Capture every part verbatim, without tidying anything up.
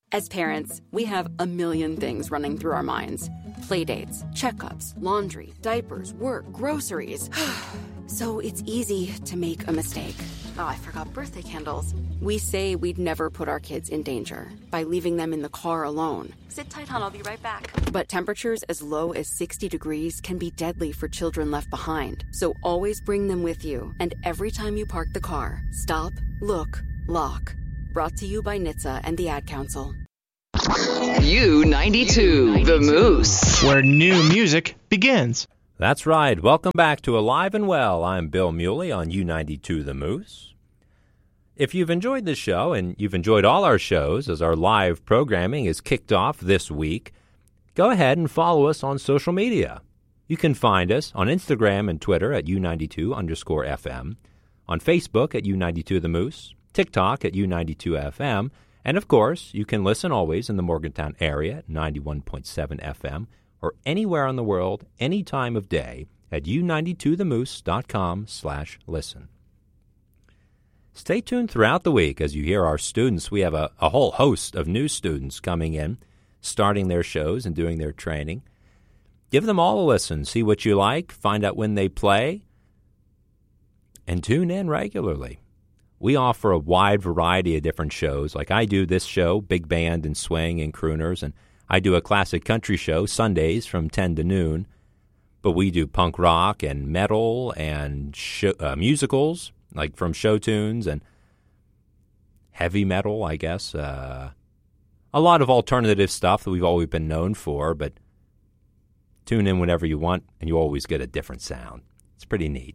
As parents, we have a million things running through our minds. Playdates, checkups, laundry, diapers, work, groceries. So it's easy to make a mistake. Oh, I forgot birthday candles. We say we'd never put our kids in danger by leaving them in the car alone. Sit tight, hon, I'll be right back. But temperatures as low as sixty degrees can be deadly for children left behind. So always bring them with you. And every time you park the car, stop, look, lock. Brought to you by N H T S A and the Ad Council. U ninety-two, The Moose, where new music begins. That's right. Welcome back to Alive and Well. I'm Bill Muley on U ninety-two, The Moose. If you've enjoyed this show, and you've enjoyed all our shows as our live programming is kicked off this week, go ahead and follow us on social media. You can find us on Instagram and Twitter at U ninety-two underscore F M, on Facebook at U ninety-two The Moose, TikTok at U ninety-two F M, and of course, you can listen always in the Morgantown area at ninety-one point seven F M or anywhere in the world, any time of day at U ninety-two the moose dot com slash listen. Stay tuned throughout the week as you hear our students. We have a, a whole host of new students coming in, starting their shows and doing their training. Give them all a listen, see what you like, find out when they play, and tune in regularly. We offer a wide variety of different shows. Like I do this show, Big Band and Swing and Crooners, and I do a classic country show Sundays from ten to noon. But we do punk rock and metal and show, uh, musicals, like from show tunes, and heavy metal, I guess. Uh, a lot of alternative stuff that we've always been known for, but tune in whenever you want, and you always get a different sound. It's pretty neat.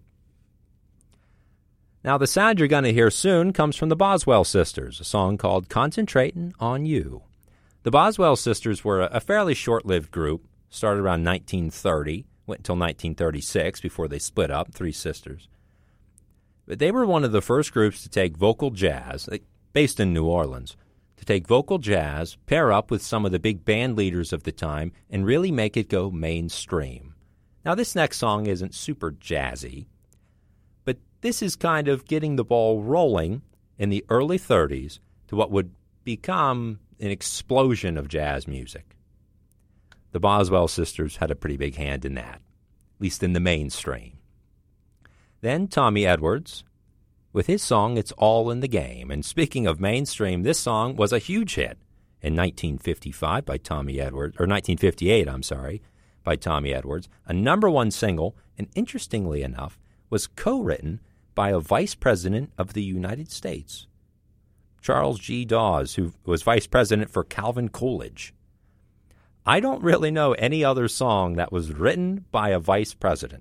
Now, the sound you're going to hear soon comes from the Boswell Sisters, a song called Concentratin' on You. The Boswell Sisters were a fairly short-lived group, started around nineteen thirty, went until nineteen thirty-six before they split up, three sisters. But they were one of the first groups to take vocal jazz, based in New Orleans, to take vocal jazz, pair up with some of the big band leaders of the time, and really make it go mainstream. Now, this next song isn't super jazzy, but this is kind of getting the ball rolling in the early thirties to what would become an explosion of jazz music. The Boswell Sisters had a pretty big hand in that, at least in the mainstream. Then Tommy Edwards, with his song It's All in the Game. And speaking of mainstream, this song was a huge hit in nineteen fifty-five by Tommy Edwards, or nineteen fifty-eight, I'm sorry, by Tommy Edwards, a number one single, and interestingly enough, was co-written by a vice president of the United States, Charles G. Dawes, who was vice president for Calvin Coolidge. I don't really know any other song that was written by a vice president.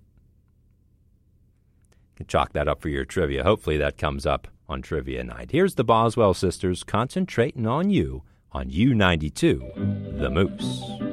You can chalk that up for your trivia. Hopefully that comes up on trivia night. Here's the Boswell Sisters, Concentratin' on You on U ninety-two, The Moose.